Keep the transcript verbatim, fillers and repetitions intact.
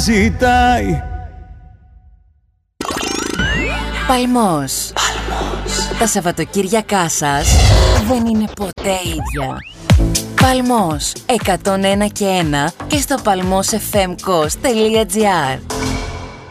ζητάει. Παλμός. Παλμός. Τα Σαββατοκύριακά σας δεν είναι ποτέ ίδια. Παλμός εκατόν ένα και ένα και στο παλμός εφ εμ κος τελεία τζι άρ.